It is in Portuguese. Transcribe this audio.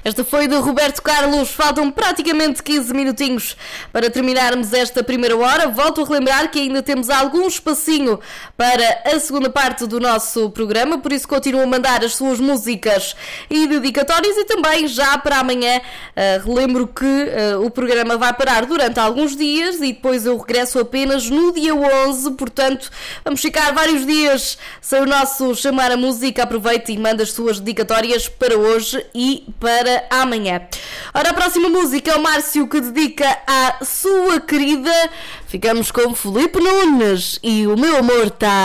Esta foi de Roberto Carlos. Faltam praticamente 15 minutinhos para terminarmos esta primeira hora. Volto a relembrar que ainda temos algum espacinho para a segunda parte do nosso programa, por isso continuam a mandar as suas músicas e dedicatórias. E também já para amanhã relembro que o programa vai parar durante alguns dias e depois eu regresso apenas no dia 11, portanto vamos ficar vários dias sem o nosso Chamar a Música. Aproveite e manda as suas dedicatórias para hoje e para amanhã. Ora, a próxima música é o Márcio, que dedica à sua querida. Ficamos com Filipe Nunes e O Meu Amor Tá